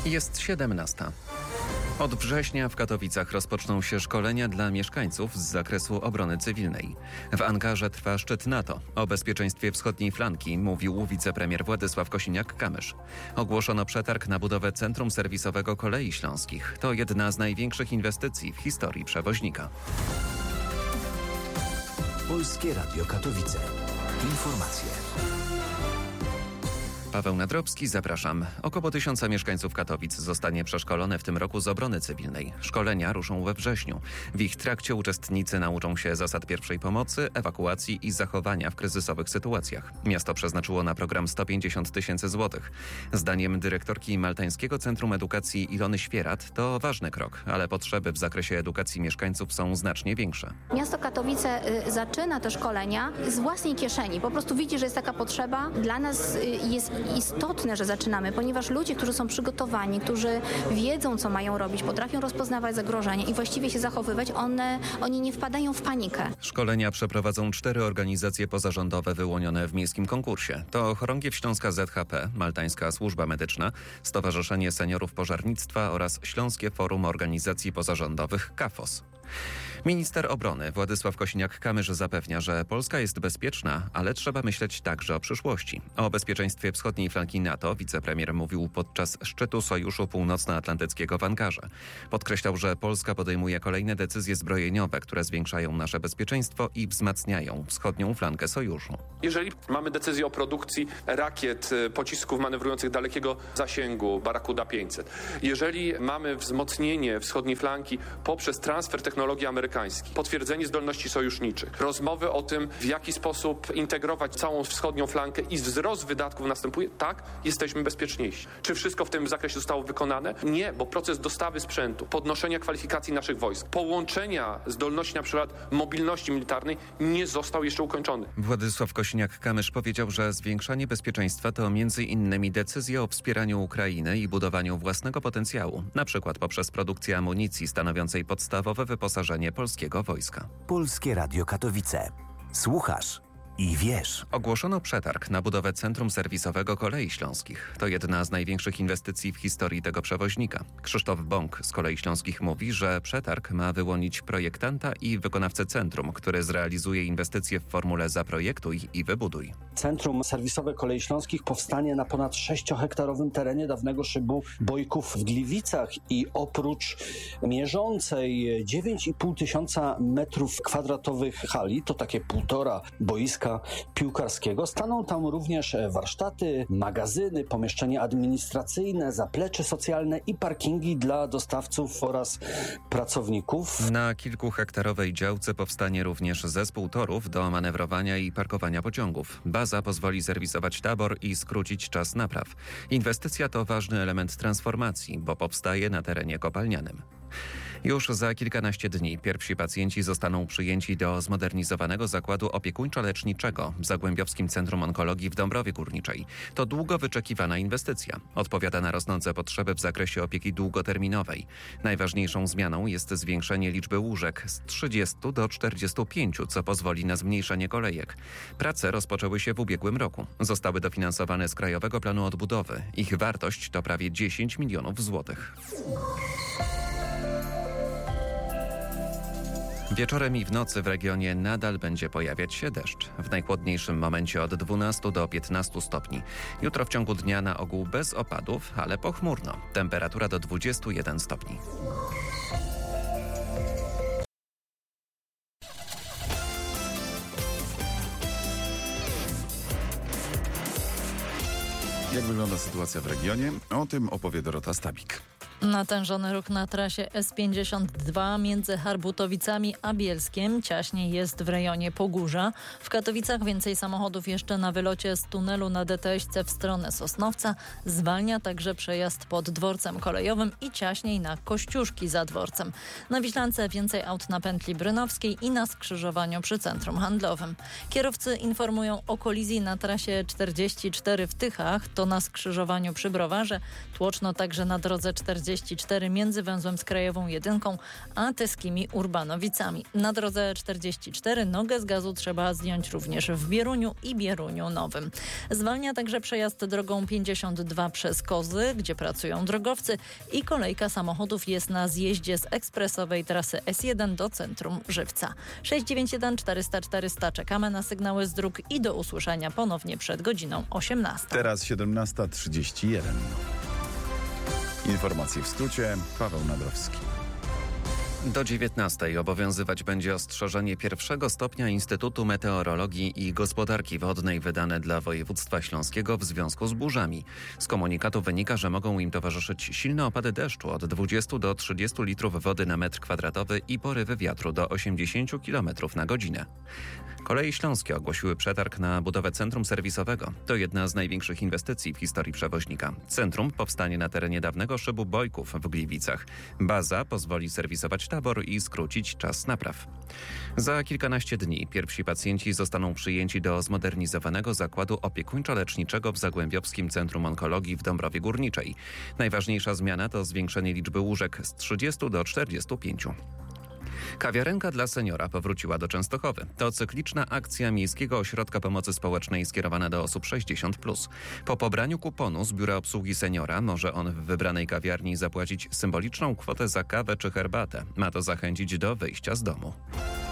Jest 17. Od września w Katowicach rozpoczną się szkolenia dla mieszkańców z zakresu obrony cywilnej. W Ankarze trwa szczyt NATO. O bezpieczeństwie wschodniej flanki mówił wicepremier Władysław Kosiniak-Kamysz. Ogłoszono przetarg na budowę Centrum Serwisowego Kolei Śląskich. To jedna z największych inwestycji w historii przewoźnika. Polskie Radio Katowice. Informacje. Paweł Nadrobski, zapraszam. Około 1000 mieszkańców Katowic zostanie przeszkolone w tym roku z obrony cywilnej. Szkolenia ruszą we wrześniu. W ich trakcie uczestnicy nauczą się zasad pierwszej pomocy, ewakuacji i zachowania w kryzysowych sytuacjach. Miasto przeznaczyło na program 150 000 złotych. Zdaniem dyrektorki Maltańskiego Centrum Edukacji Ilony Świerat to ważny krok, ale potrzeby w zakresie edukacji mieszkańców są znacznie większe. Miasto Katowice zaczyna te szkolenia z własnej kieszeni. Po prostu widzi, że jest taka potrzeba. Dla nas jest istotne, że zaczynamy, ponieważ ludzie, którzy są przygotowani, którzy wiedzą, co mają robić, potrafią rozpoznawać zagrożenia i właściwie się zachowywać, oni nie wpadają w panikę. Szkolenia przeprowadzą 4 organizacje pozarządowe wyłonione w miejskim konkursie. To Chorągiew Śląska ZHP, Maltańska Służba Medyczna, Stowarzyszenie Seniorów Pożarnictwa oraz Śląskie Forum Organizacji Pozarządowych KAFOS. Minister obrony Władysław Kosiniak-Kamysz zapewnia, że Polska jest bezpieczna, ale trzeba myśleć także o przyszłości. O bezpieczeństwie wschodniej flanki NATO wicepremier mówił podczas szczytu Sojuszu Północnoatlantyckiego w Ankarze. Podkreślał, że Polska podejmuje kolejne decyzje zbrojeniowe, które zwiększają nasze bezpieczeństwo i wzmacniają wschodnią flankę Sojuszu. Jeżeli mamy decyzję o produkcji rakiet, pocisków manewrujących dalekiego zasięgu Barracuda 500, jeżeli mamy wzmocnienie wschodniej flanki poprzez transfer technologii amerykańskich, potwierdzenie zdolności sojuszniczych, rozmowy o tym, w jaki sposób integrować całą wschodnią flankę i wzrost wydatków następuje, tak, jesteśmy bezpieczniejsi. Czy wszystko w tym zakresie zostało wykonane? Nie, bo proces dostawy sprzętu, podnoszenia kwalifikacji naszych wojsk, połączenia zdolności na przykład mobilności militarnej nie został jeszcze ukończony. Władysław Kosiniak-Kamysz powiedział, że zwiększanie bezpieczeństwa to m.in. decyzje o wspieraniu Ukrainy i budowaniu własnego potencjału, na przykład poprzez produkcję amunicji stanowiącej podstawowe wyposażenie polskiego wojska. Polskie Radio Katowice. Słuchasz i wiesz. Ogłoszono przetarg na budowę Centrum Serwisowego Kolei Śląskich. To jedna z największych inwestycji w historii tego przewoźnika. Krzysztof Bąk z Kolei Śląskich mówi, że przetarg ma wyłonić projektanta i wykonawcę centrum, który zrealizuje inwestycje w formule zaprojektuj i wybuduj. Centrum Serwisowe Kolei Śląskich powstanie na ponad 6-hektarowym terenie dawnego szybu Bojków w Gliwicach i oprócz mierzącej 9,5 tysiąca metrów kwadratowych hali, to takie 1,5 boiska piłkarskiego, staną tam również warsztaty, magazyny, pomieszczenia administracyjne, zaplecze socjalne i parkingi dla dostawców oraz pracowników. Na kilkuhektarowej działce powstanie również zespół torów do manewrowania i parkowania pociągów. Baza pozwoli serwisować tabor i skrócić czas napraw. Inwestycja to ważny element transformacji, bo powstaje na terenie kopalnianym. Już za kilkanaście dni pierwsi pacjenci zostaną przyjęci do zmodernizowanego zakładu opiekuńczo-leczniczego w Zagłębiowskim Centrum Onkologii w Dąbrowie Górniczej. To długo wyczekiwana inwestycja. Odpowiada na rosnące potrzeby w zakresie opieki długoterminowej. Najważniejszą zmianą jest zwiększenie liczby łóżek z 30 do 45, co pozwoli na zmniejszenie kolejek. Prace rozpoczęły się w ubiegłym roku. Zostały dofinansowane z Krajowego Planu Odbudowy. Ich wartość to prawie 10 milionów złotych. Wieczorem i w nocy w regionie nadal będzie pojawiać się deszcz. W najchłodniejszym momencie od 12 do 15 stopni. Jutro w ciągu dnia na ogół bez opadów, ale pochmurno. Temperatura do 21 stopni. Jak wygląda sytuacja w regionie? O tym opowie Dorota Stabik. Natężony ruch na trasie S52 między Harbutowicami a Bielskiem. Ciaśniej jest w rejonie Pogórza. W Katowicach więcej samochodów jeszcze na wylocie z tunelu na DTS-ce w stronę Sosnowca. Zwalnia także przejazd pod dworcem kolejowym i ciaśniej na Kościuszki za dworcem. Na Wiślance więcej aut na pętli brynowskiej i na skrzyżowaniu przy centrum handlowym. Kierowcy informują o kolizji na trasie 44 w Tychach. To na skrzyżowaniu przy Browarze. Tłoczno także na drodze 40 E44 między węzłem z Krajową Jedynką a Tyskimi Urbanowicami. Na drodze E44 nogę z gazu trzeba zdjąć również w Bieruniu i Bieruniu Nowym. Zwalnia także przejazd drogą 52 przez Kozy, gdzie pracują drogowcy i kolejka samochodów jest na zjeździe z ekspresowej trasy S1 do centrum Żywca. 691 400 400. Czekamy na sygnały z dróg i do usłyszenia ponownie przed godziną 18. Teraz 17:31. Informacje w skrócie. Paweł Nadrowski. Do 19 obowiązywać będzie ostrzeżenie pierwszego stopnia Instytutu Meteorologii i Gospodarki Wodnej wydane dla województwa śląskiego w związku z burzami. Z komunikatu wynika, że mogą im towarzyszyć silne opady deszczu od 20 do 30 litrów wody na metr kwadratowy i porywy wiatru do 80 km na godzinę. Koleje Śląskie ogłosiły przetarg na budowę centrum serwisowego. To jedna z największych inwestycji w historii przewoźnika. Centrum powstanie na terenie dawnego szybu Bojków w Gliwicach. Baza pozwoli serwisować tabor i skrócić czas napraw. Za kilkanaście dni pierwsi pacjenci zostaną przyjęci do zmodernizowanego zakładu opiekuńczo-leczniczego w Zagłębiowskim Centrum Onkologii w Dąbrowie Górniczej. Najważniejsza zmiana to zwiększenie liczby łóżek z 30 do 45. Kawiarenka dla seniora powróciła do Częstochowy. To cykliczna akcja Miejskiego Ośrodka Pomocy Społecznej skierowana do osób 60+. Po pobraniu kuponu z biura obsługi seniora może on w wybranej kawiarni zapłacić symboliczną kwotę za kawę czy herbatę. Ma to zachęcić do wyjścia z domu.